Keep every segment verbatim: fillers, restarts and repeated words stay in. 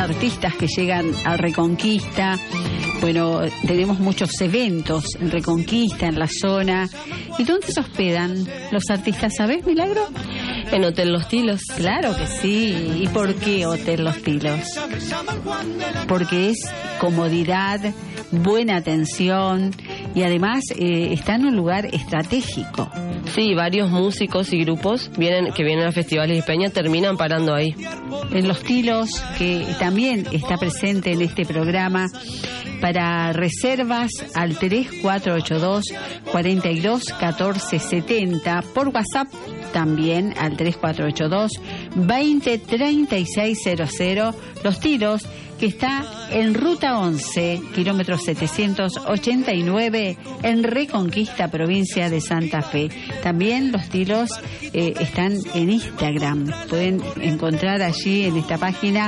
artistas que llegan a Reconquista. Bueno, tenemos muchos eventos en Reconquista, en la zona. ¿Y dónde se hospedan los artistas, sabes, Milagro? En Hotel Los Tilos. Claro que sí. ¿Y por qué Hotel Los Tilos? Porque es comodidad, buena atención y además eh, está en un lugar estratégico. Sí, varios músicos y grupos vienen que vienen a festivales de Peña terminan parando ahí. En Los Tilos, que también está presente en este programa, para reservas al tres cuatro ocho dos, cuatro dos, uno cuatro siete cero, por WhatsApp también al tres cuatro ocho dos, veinte, treinta y seis cero cero. Los Tilos, que está en Ruta once, kilómetro setecientos ochenta y nueve, en Reconquista, provincia de Santa Fe. También Los Tilos eh, están en Instagram. Pueden encontrar allí en esta página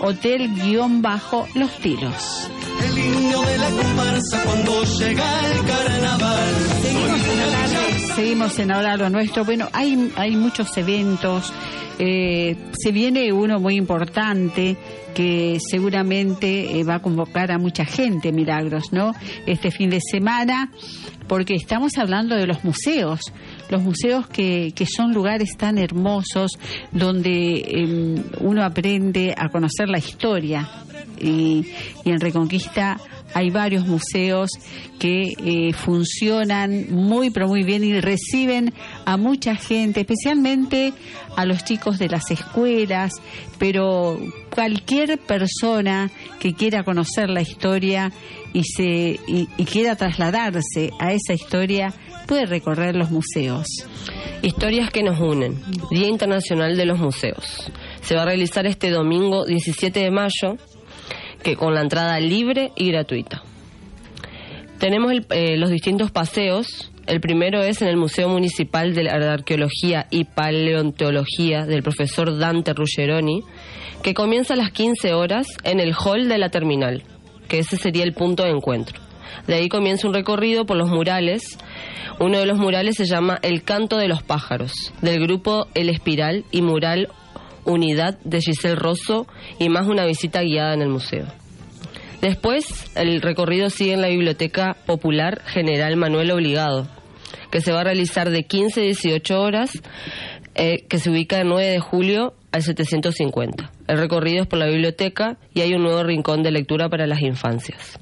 Hotel-Los Tilos. El himno de la comparsa cuando llega el carnaval. Seguimos en la tarde, seguimos en Ahora lo Nuestro. Bueno, hay, hay muchos eventos. Eh, se viene uno muy importante que seguramente eh, va a convocar a mucha gente, Milagros, ¿no? Este fin de semana, porque estamos hablando de los museos, los museos que, que son lugares tan hermosos donde eh, uno aprende a conocer la historia. Y, y en Reconquista hay varios museos que eh, funcionan muy pero muy bien y reciben a mucha gente, especialmente a los chicos de las escuelas, pero cualquier persona que quiera conocer la historia y se y, y quiera trasladarse a esa historia puede recorrer los museos. Historias que nos unen. Día Internacional de los Museos. Se va a realizar este domingo diecisiete de mayo, que con la entrada libre y gratuita. Tenemos el, eh, los distintos paseos. El primero es en el Museo Municipal de Arqueología y Paleontología del profesor Dante Ruggeroni, que comienza a las quince horas en el hall de la terminal, que ese sería el punto de encuentro. De ahí comienza un recorrido por los murales. Uno de los murales se llama El Canto de los Pájaros, del grupo El Espiral, y mural Unidad de Giselle Rosso, y más una visita guiada en el museo. Después, el recorrido sigue en la Biblioteca Popular General Manuel Obligado, que se va a realizar de quince a dieciocho horas, eh, que se ubica el nueve de julio al setecientos cincuenta. El recorrido es por la biblioteca y hay un nuevo rincón de lectura para las infancias.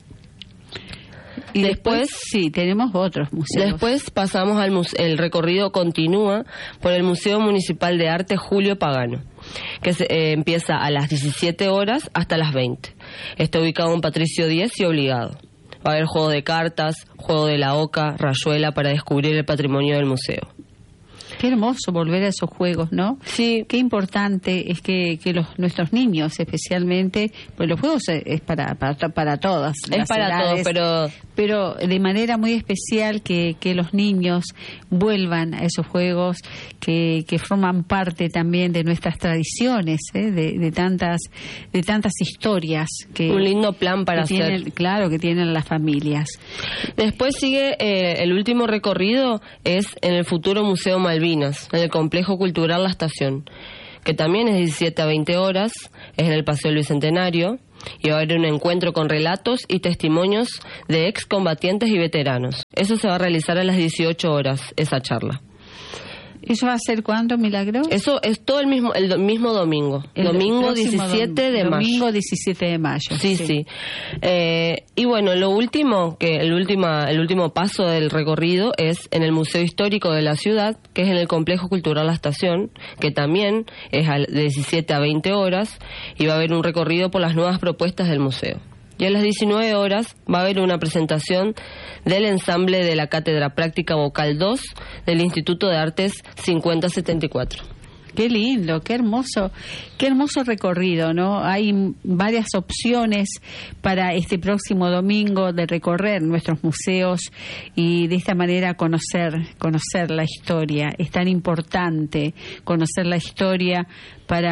Y después, después sí, tenemos otros museos. Después pasamos al museo, el recorrido continúa por el Museo Municipal de Arte Julio Pagano, que se, eh, empieza a las diecisiete horas hasta las veinte. Está ubicado en Patricio Díez y Obligado. Va a haber juego de cartas, juego de la oca, rayuela para descubrir el patrimonio del museo. Qué hermoso volver a esos juegos, ¿no? Sí. Qué importante es que, que los nuestros niños, especialmente, pues los juegos es para para, para todas. Es para edades, todos, pero... Pero de manera muy especial que, que los niños vuelvan a esos juegos que, que forman parte también de nuestras tradiciones, ¿eh? de, de tantas de tantas historias que... Un lindo plan para que hacer. Tienen, claro, que tienen las familias. Después sigue eh, el último recorrido, es en el futuro Museo Malvinas, en el Complejo Cultural La Estación, que también es diecisiete a veinte horas, es en el Paseo del Bicentenario, y va a haber un encuentro con relatos y testimonios de excombatientes y veteranos. Eso se va a realizar a las dieciocho horas, esa charla. ¿Eso va a ser cuándo, Milagro? Eso es todo el mismo el do, mismo domingo. El domingo diecisiete de mayo. Domingo diecisiete de mayo. Sí, sí. sí. Eh, y bueno, lo último, que el última, el último paso del recorrido es en el Museo Histórico de la ciudad, que es en el Complejo Cultural La Estación, que también es de diecisiete a veinte horas, y va a haber un recorrido por las nuevas propuestas del museo. Y a las diecinueve horas va a haber una presentación del ensamble de la Cátedra Práctica Vocal dos del Instituto de Artes cincuenta setenta y cuatro. Qué lindo, qué hermoso, qué hermoso recorrido, ¿no? Hay varias opciones para este próximo domingo de recorrer nuestros museos y de esta manera conocer, conocer la historia. Es tan importante conocer la historia para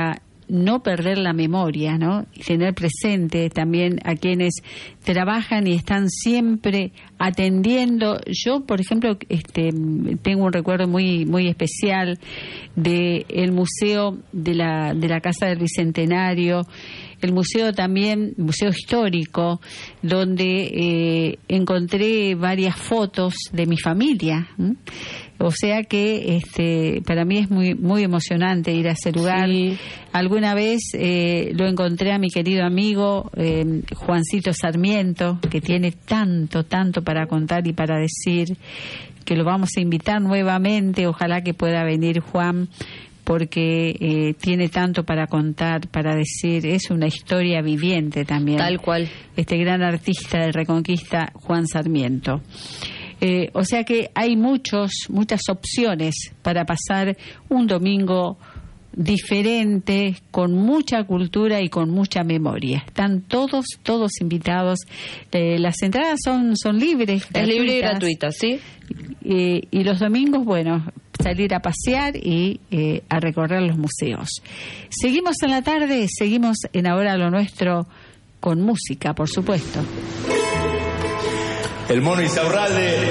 no perder la memoria, ¿no? Y tener presente también a quienes trabajan y están siempre atendiendo. Yo, por ejemplo, este, tengo un recuerdo muy muy especial de el museo de la de la Casa del Bicentenario, el museo también, museo histórico, donde eh, encontré varias fotos de mi familia. ¿m? O sea que este, para mí es muy muy emocionante ir a ese lugar. Sí. Alguna vez eh, lo encontré a mi querido amigo eh, Juancito Sarmiento, que tiene tanto, tanto para contar y para decir, que lo vamos a invitar nuevamente. Ojalá que pueda venir Juan, porque eh, tiene tanto para contar, para decir. Es una historia viviente también. Tal cual. Este gran artista de Reconquista, Juan Sarmiento. Eh, o sea que hay muchos, muchas opciones para pasar un domingo diferente, con mucha cultura y con mucha memoria. Están todos, todos invitados. Eh, las entradas son, son libres. Es gratuitas. libre y gratuita, ¿sí? Eh, y los domingos, bueno, salir a pasear y eh, a recorrer los museos. Seguimos en la tarde, seguimos en Ahora lo Nuestro con música, por supuesto. El Mono Insaurralde.